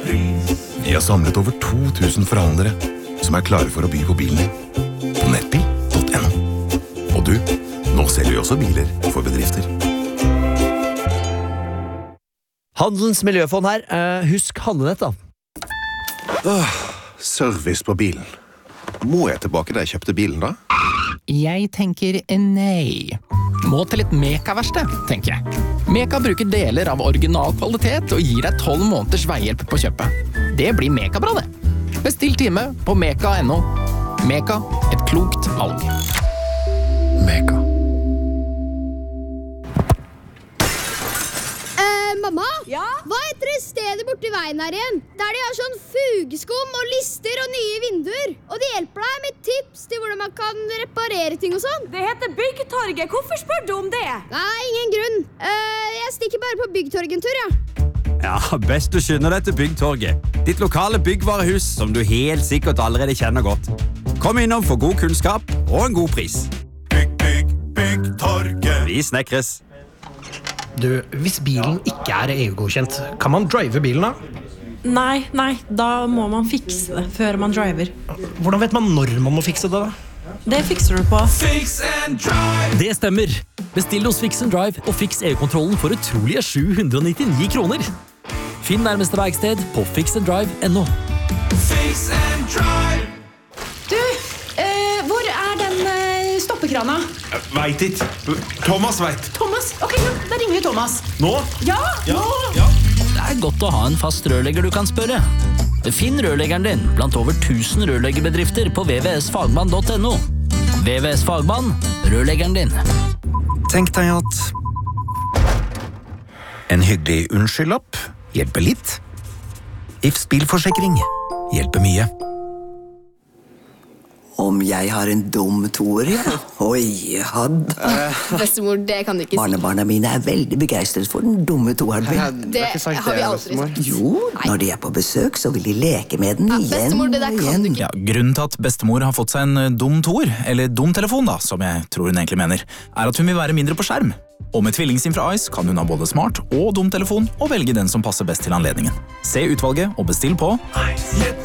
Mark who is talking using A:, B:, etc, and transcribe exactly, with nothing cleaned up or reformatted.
A: Vi har samlet over to tusen forhandlere som er klare for å by på bilen din på nettbil punktum no. Og du, nå selger vi også biler for bedrifter.
B: Handelens miljøfond her. Uh, husk handlenett da.
C: Åh, service på bilen. Må jeg tilbake da jeg kjøpte bilen da?
D: Jeg tenker nei. Må til litt Meka-verksted, tenker jeg. Meka bruker deler av original kvalitet og gir deg tolv måneders veihjelp på kjøpet. Det blir Meka-bra det. Bestill time på meka punktum no. Meka, et klokt valg.
C: Meka.
E: Eh, mamma?
F: Ja?
E: Hva heter det stedet borti veien her igjen? Der de har sånn fugeskum og lister og nye vinduer. Og de hjelper deg med tips til hvordan man kan reparere ting og sånn.
F: Det heter Byggtorget. Hvorfor spør du om det?
E: Nei, ingen grunn. Eh, jeg stikker bare på Byggtorget en tur, ja.
G: Ja, best du skynder deg til Byggtorget. Ditt lokale byggvarehus som du helt sikkert allerede kjenner godt. Kom innom for god kunnskap og en god pris.
A: Bygg, bygg, Byggtorget.
G: Vi snekres.
H: Du, hvis bilen ikke er E U-godkjent, kan man drive bilen da?
I: Nei, nei, da må man fikse det før man driver.
H: Hvordan vet man når man må fikse det da?
I: Det fikser du på.
J: Fix and Drive! Det stemmer. Bestill hos Fix and Drive og fiks E U-kontrollen for utrolige sju hundre og nittini kroner. Finn nærmeste verksted på fix and drive punktum no.
F: Fix and Drive! Du, eh, hvor er den eh, stoppekrana?
K: Vet ikke. Thomas vet.
F: Thomas? Ok, da ringer vi Thomas.
K: Nå?
F: Ja,
K: ja,
F: nå!
K: ja.
J: Det er godt å ha en fast rørlegger du kan spørre. Finn rørleggeren din blant over tusen rørleggerbedrifter på v v s fagmann punktum no. V V S Fagmann, rørleggeren din.
G: Tenk deg at en hyggelig unnskyldlapp hjelper litt. Ifs bilforsikring hjelper mye.
L: Om jeg har en dum toer, ja. Oi, hadd.
E: Uh, Bestemor, det kan du ikke si.
L: Barnebarna mine er veldig begeistret for den dumme toeren min.
E: Det har vi aldri sagt.
L: Jo, når de er på besøk, så vil de leke med den
E: Ja,
L: igjen
E: bestemor, det der
L: og
E: kan
L: igjen.
E: du ikke.
M: Ja, grunnen til at bestemor har fått seg en dum toer, eller dum telefon da, som jeg tror hun egentlig mener, er at hun vil være mindre på skjerm. Og med tvillingsim fra Ice kan hun ha både smart og dum telefon og velge den som passer best til anledningen. Se utvalget og bestill på
F: Ice.